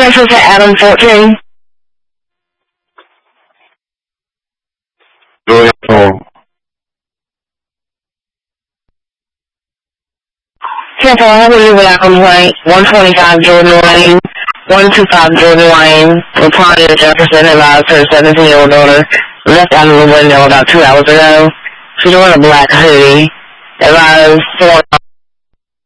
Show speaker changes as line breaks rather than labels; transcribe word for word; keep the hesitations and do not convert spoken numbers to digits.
transfer to Adam fourteen.
Go ahead.
ten four, how will you without complaint? one twenty-five Jordan Lane, one twenty-five Jordan Lane, Latonya Jefferson advised her seventeen-year-old daughter left out of the window about two hours ago. She's wearing a black hoodie. Advised four